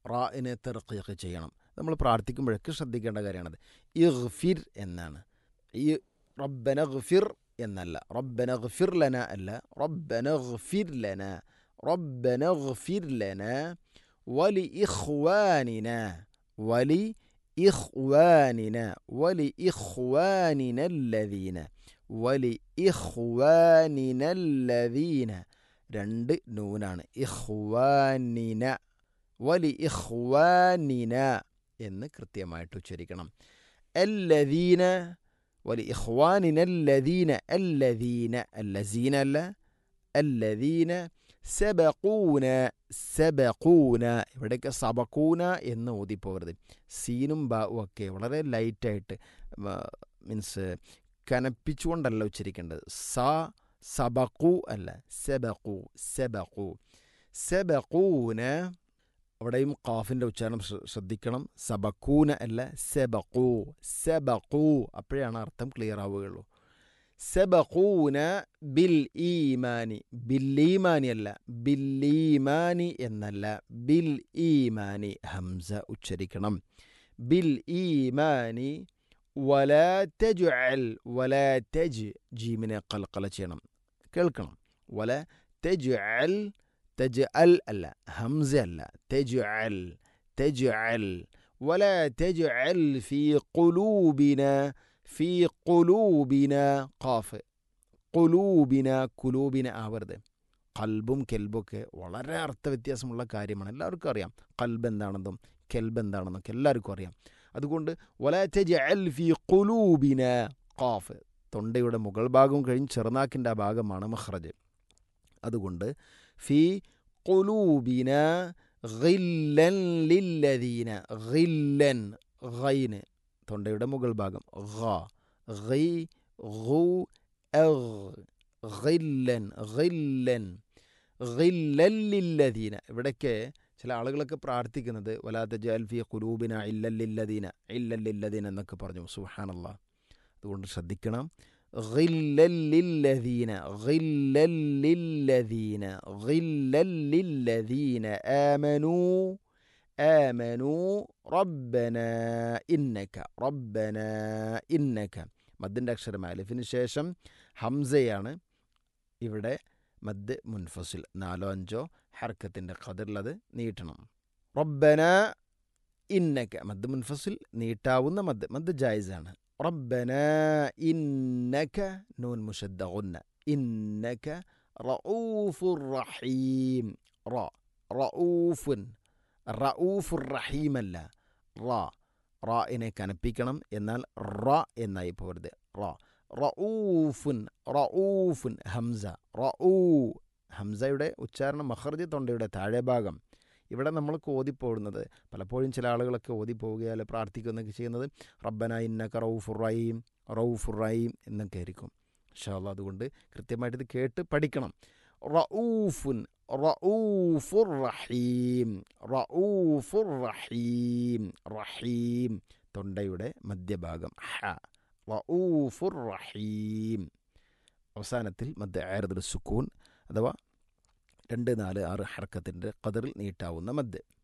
റാഇനെ തർഖീഖ് ചെയ്യണം. നമ്മൾ പ്രാർത്ഥിക്കുമ്പോഴൊക്കെ ശ്രദ്ധിക്കേണ്ട കാര്യമാണത്. ഇഗ്ഫിർ എന്നാണ്. ഈ റബ്ബന ഗഫിർ എന്നല്ല, റബ്ബന ഗഫിർ ലന അല്ല, റബ്ബന ഗഫിർ ലന, റബ്ബന ഗഫിർ ലന വലി ഇഖ്വാനിന, വലി ഇഖ്വാനിന, വലി ഇഖ്വാനിന അല്ലദീന, വലി ഇഖ്വാനിന അല്ലദീന. രണ്ട് നൂനാണ്. ഇഖ്വാനിന, വലി ഇഖ്വാനിന എന്ന് കൃത്യമായിട്ട് ഉച്ചരിക്കണം. അല്ലദീന, വലി ഇഖ്വാനിന അല്ലദീന, അല്ലദീന അല്ലസീന അല്ല, അല്ലദീന സബഖൂന, സബഖൂന. ഇവിടെയൊക്കെ സബഖൂന എന്ന് ഓതിപ്പോകരുത്. സീനും ബാവും ഒക്കെ വളരെ ലൈറ്റായിട്ട്, മീൻസ് കനപ്പിച്ചുകൊണ്ടല്ല ഉച്ചരിക്കേണ്ടത്. സബഖു അല്ല, സബഖു, സബഖു, സബഖൂന. അവിടെയും ഖാഫിൻ്റെ ഉച്ചാരണം ശ്രദ്ധിക്കണം. സബഖൂന അല്ല, സബഖു, സബഖു. അപ്പോഴാണ് അർത്ഥം ക്ലിയർ ആവുകയുള്ളൂ. സബഖൂന ബിൽ ഈമാനി, ബില്ലീമാനി അല്ല, ബില്ലീമാനി എന്നല്ല, ബിൽ ഈമാനി. ഹംസ ഉച്ചരിക്കണം. ബിൽ ഈമാനി. വലാ തജ്അൽ, വലാ തജ്, ജീമിനെ ഖൽഖല ചെയ്യണം, കേൾക്കണം. വലാ തജ്അൽ, തജ്അൽ അല്ല, ഹംസ അല്ല, തജ്അൽ, തജ്അൽ. വലാ തജ്അൽ ഫീ ഖുലൂബിന, ഫീ ഖുലൂബിന, ഖാഫ്, ഖുലൂബിന, കുലൂബിന ആവരുത്. ഖൽബും കെൽബൊക്കെ വളരെ അർത്ഥവ്യത്യാസമുള്ള കാര്യമാണ്. എല്ലാവർക്കും അറിയാം ഖൽബ് എന്താണെന്നും കെൽബ് എന്താണെന്നൊക്കെ എല്ലാവർക്കും അറിയാം. അതുകൊണ്ട് വലാ തജ്അൽ ഫീ ഖുലൂബിന, ഖാഫ് തൊണ്ടയുടെ മുകൾ ഭാഗവും കഴിഞ്ഞ് ചെറുനാക്കിൻ്റെ ആ ഭാഗമാണ് മഖ്റജ്. അതുകൊണ്ട് ഫീ ഖുലൂബിന ഗില്ലൻ ലില്ലദീന, ഗില്ലൻ, ഗൈന് തൊണ്ടയുടെ മുകൾ ഭാഗം, ഗി ഗു ഗില്ലൻ, ഗില്ലൻ, ഗില്ലൻ ലില്ലദീന. ഇവിടേക്ക് ചില ആളുകളൊക്കെ പ്രാർത്ഥിക്കുന്നത് വലാ തജ്അൽ ഫീ ഖുലൂബിന ഇല്ലൽ ലില്ലദീന, ഇല്ലൽ ലില്ലദീന എന്നൊക്കെ പറഞ്ഞു. സുബ്ഹാനല്ലാഹ്. അതുകൊണ്ട് ശ്രദ്ധിക്കണം. ഗില്ലൽ ലില്ലദീന, ഗില്ലൽ ലില്ലദീന, ഗില്ലൽ ലില്ലദീന ആമനൂ, ആമനൂ റബ്ബന ഇന്നക, റബ്ബന ഇന്നക. മദ്ദിൻ്റെ അക്ഷരം അലിഫിന് ശേഷം ഹംസയാണ്. ഇവിടെ മദ് മുൻഫസിൽ 4-5 ഹർക്കത്തിൻ്റെ ഖദറിലത് നീട്ടണം. റബ്ബന ഇന്നക, മദ് മുൻഫസിൽ നീട്ടാവുന്ന മദ്, മദ് ജായിസാണ്. റബ്ബന ഇന്നക, നൂൻ മുശദ്ദ ഗുന്ന, ഇന്നക റഊഫുർ റഹീം. റഊഫുൻ, റഊഫുർ റഹീം അല്ല, റാഇനെ കനപ്പിക്കണം, എന്നാൽ എന്നായി പോകരുത്. റഊഫുൻ, റഊഫുൻ, ഹംസ, ഹംസയുടെ ഉച്ചാരണം മഖ്റജ് തൊണ്ടയുടെ താഴെ ഭാഗം. ഇവിടെ നമ്മൾ ഓതിപ്പോകുന്നത് പലപ്പോഴും ചില ആളുകളൊക്കെ ഓതിപ്പോവുകയല്ല പ്രാർത്ഥിക്കുന്നൊക്കെ ചെയ്യുന്നത് റബ്ബന ഇന്നക റഊഫുർ റഹീം, റഊഫുർ റഹീം എന്നൊക്കെ ആയിരിക്കും. ഇൻഷാ അല്ലാഹ് അതുകൊണ്ട് കൃത്യമായിട്ട് ഇത് കേട്ട് പഠിക്കണം. റഊഫുൻ, റഊഫുർ റഹീം, റഊഫുർ റഹീം, റഹീം തൊണ്ടയുടെ മധ്യഭാഗം ഹ, റഊഫുർ റഹീം. അവസാനത്തിൽ മദ് ആരിദുൽ സുക്കൂൻ അഥവാ 2, 4, 6 ഹർക്കത്തിൻ്റെ ഖദറിൽ നീട്ടാവുന്ന മദ്.